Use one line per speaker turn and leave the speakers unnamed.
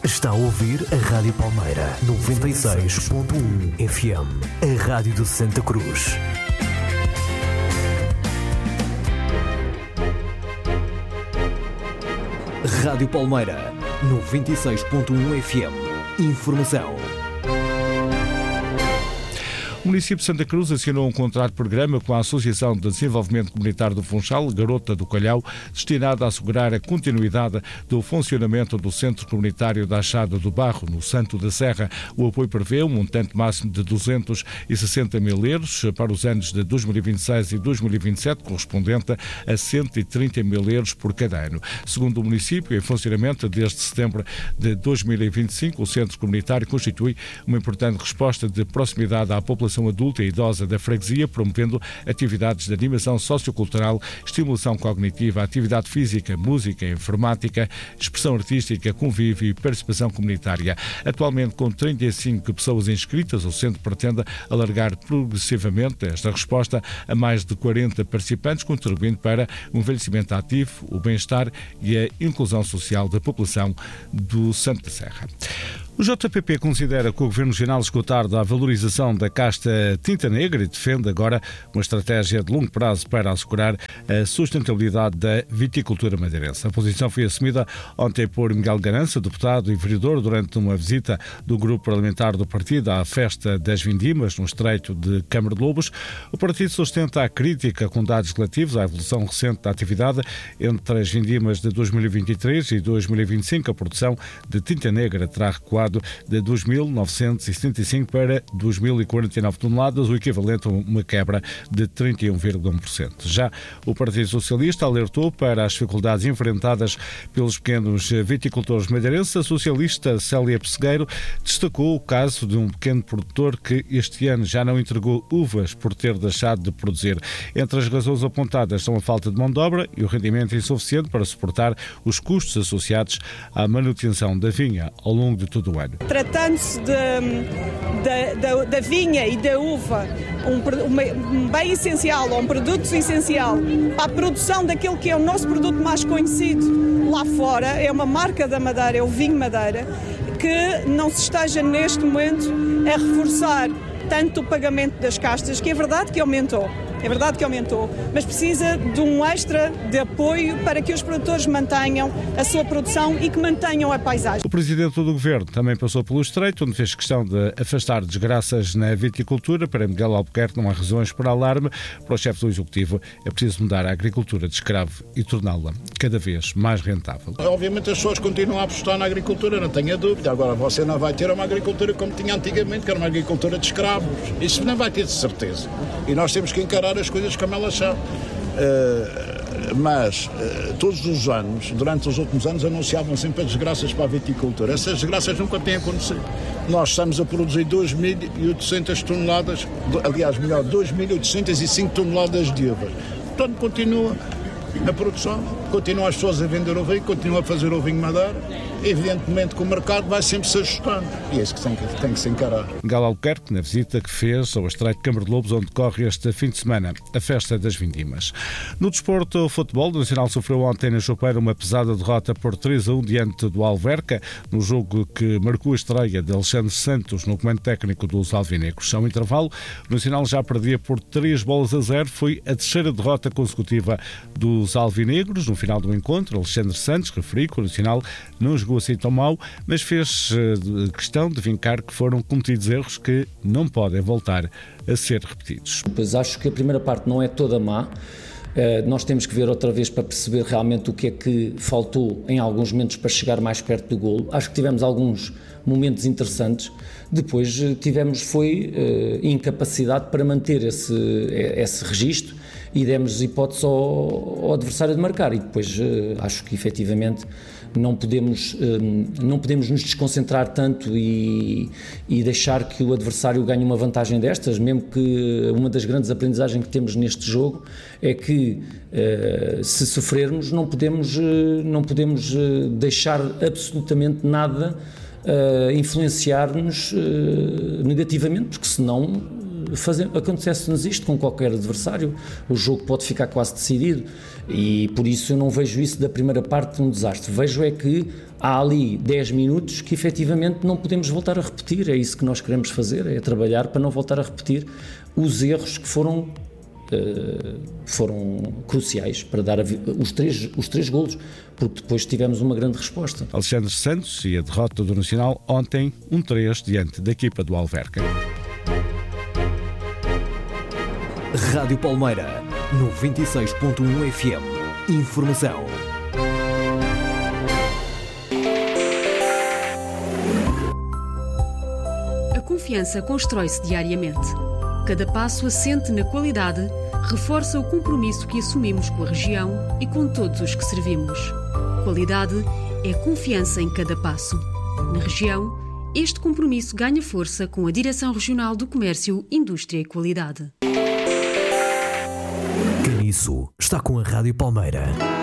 Está a ouvir a Rádio Palmeira 96.1 FM, a rádio de Santa Cruz. Rádio Palmeira 96.1 FM. Informação.
O município de Santa Cruz assinou um contrato-programa com a Associação de Desenvolvimento Comunitário do Funchal, Garota do Calhau, destinado a assegurar a continuidade do funcionamento do Centro Comunitário da Achada do Barro, no Santo da Serra. O apoio prevê um montante máximo de 260 mil euros para os anos de 2026 e 2027, correspondente a 130 mil euros por cada ano. Segundo o município, em funcionamento desde setembro de 2025, o Centro Comunitário constitui uma importante resposta de proximidade à população adulta e idosa da freguesia, promovendo atividades de animação sociocultural, estimulação cognitiva, atividade física, música, informática, expressão artística, convívio e participação comunitária. Atualmente, com 35 pessoas inscritas, o centro pretende alargar progressivamente esta resposta a mais de 40 participantes, contribuindo para o envelhecimento ativo, o bem-estar e a inclusão social da população do Santo da Serra. O JPP considera que o Governo Regional chegou tarde à valorização da casta tinta negra e defende agora uma estratégia de longo prazo para assegurar a sustentabilidade da viticultura madeirense. A posição foi assumida ontem por Miguel Garança, deputado e vereador, durante uma visita do grupo parlamentar do partido à Festa das Vindimas, no Estreito de Câmara de Lobos. O partido sustenta a crítica com dados relativos à evolução recente da atividade. Entre as vindimas de 2023 e 2025, a produção de tinta negra terá recuado de 2.975 para 2.049 toneladas, o equivalente a uma quebra de 31,1%. Já o Partido Socialista alertou para as dificuldades enfrentadas pelos pequenos viticultores madeirenses. A socialista Célia Pessegueiro destacou o caso de um pequeno produtor que este ano já não entregou uvas por ter deixado de produzir. Entre as razões apontadas são a falta de mão de obra e o rendimento insuficiente para suportar os custos associados à manutenção da vinha ao longo de todo o ano.
Tratando-se da vinha e da uva, um bem essencial, ou um produto essencial para a produção daquele que é o nosso produto mais conhecido lá fora, é uma marca da Madeira, é o vinho Madeira, que não se esteja neste momento a reforçar tanto o pagamento das castas, que é verdade que aumentou, mas precisa de um extra de apoio para que os produtores mantenham a sua produção e que mantenham a paisagem.
O Presidente do Governo também passou pelo Estreito, onde fez questão de afastar desgraças na viticultura. Para Miguel Albuquerque não há razões para alarme. Para o chefe do Executivo é preciso mudar a agricultura de escravo e torná-la cada vez mais rentável.
Obviamente as pessoas continuam a apostar na agricultura, não tenha dúvida. Agora você não vai ter uma agricultura como tinha antigamente, que era uma agricultura de escravos. Isso não vai ter de certeza. E nós temos que encarar as coisas como elas são. Mas todos os anos, durante os últimos anos, anunciavam sempre as desgraças para a viticultura. Essas desgraças nunca têm acontecido. Nós estamos a produzir 2.800 toneladas, aliás, 2.805 toneladas de uvas. Portanto, continua a produção, continuam as pessoas a vender o vinho, continuam a fazer o vinho Madeira. Evidentemente que o mercado vai sempre se ajustando e é isso que tem que se encarar.
Miguel Albuquerque, na visita que fez ao Estreito de Câmara de Lobos, onde decorre este fim de semana a Festa das Vindimas. No desporto, o futebol, o Nacional sofreu ontem na Chopeira uma pesada derrota por 3-1 diante do Alverca, no jogo que marcou a estreia de Alexandre Santos no comando técnico dos alvinegros. Ao intervalo, o Nacional já perdia por 3-0, foi a terceira derrota consecutiva dos alvinegros. No final do encontro, Alexandre Santos referiu que o Nacional não jogou assim tão mal, mas fez questão de vincar que foram cometidos erros que não podem voltar a ser repetidos.
Pois acho que a primeira parte não é toda má. Nós temos que ver outra vez para perceber realmente o que é que faltou em alguns momentos para chegar mais perto do golo. Acho que tivemos alguns momentos interessantes. Depois tivemos incapacidade para manter esse registro e demos hipótese ao adversário de marcar. E depois acho que efetivamente não podemos nos desconcentrar tanto e deixar que o adversário ganhe uma vantagem destas, mesmo que uma das grandes aprendizagens que temos neste jogo é que se sofrermos não podemos deixar absolutamente nada influenciar-nos negativamente, porque senão acontecesse-nos isto com qualquer adversário, o jogo pode ficar quase decidido, e por isso eu não vejo isso da primeira parte um desastre. Vejo é que há ali 10 minutos que efetivamente não podemos voltar a repetir. É isso que nós queremos fazer, é trabalhar para não voltar a repetir os erros que foram cruciais para dar os três golos, porque depois tivemos uma grande resposta.
Alexandre Santos e a derrota do Nacional ontem, 1-3 diante da equipa do Alverca.
Rádio Palmeira, 96.1 FM. Informação.
A confiança constrói-se diariamente. Cada passo assente na qualidade reforça o compromisso que assumimos com a região e com todos os que servimos. Qualidade é confiança em cada passo. Na região, este compromisso ganha força com a Direção Regional do Comércio, Indústria e Qualidade.
Caniço está com a Rádio Palmeira.